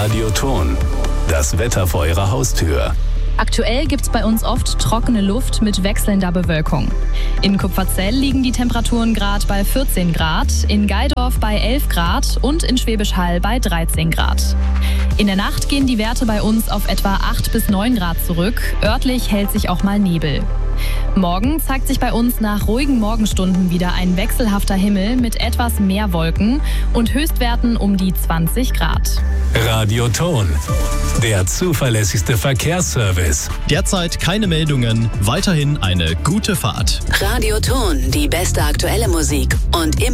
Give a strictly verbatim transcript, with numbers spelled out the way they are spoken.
Radioton. Das Wetter vor Ihrer Haustür. Aktuell gibt's bei uns oft trockene Luft mit wechselnder Bewölkung. In Kupferzell liegen die Temperaturen gerade bei vierzehn Grad, in Geidorf bei elf Grad und in Schwäbisch Hall bei dreizehn Grad. In der Nacht gehen die Werte bei uns auf etwa acht bis neun Grad zurück. Örtlich hält sich auch mal Nebel. Morgen zeigt sich bei uns nach ruhigen Morgenstunden wieder ein wechselhafter Himmel mit etwas mehr Wolken und Höchstwerten um die zwanzig Grad. Radioton, der zuverlässigste Verkehrsservice. Derzeit keine Meldungen, weiterhin eine gute Fahrt. Radioton, die beste aktuelle Musik und immer